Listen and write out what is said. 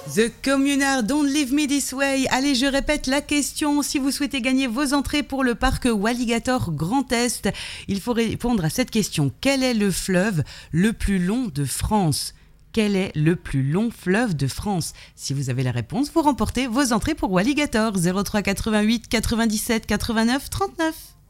The Communard, Don't Leave Me This Way. Allez, je répète la question. Si vous souhaitez gagner vos entrées pour le parc Walligator Grand Est, il faut répondre à cette question. Quel est le fleuve le plus long de France ? Quel est le plus long fleuve de France ? Si vous avez la réponse, vous remportez vos entrées pour Walligator. 03 88 97 89 39.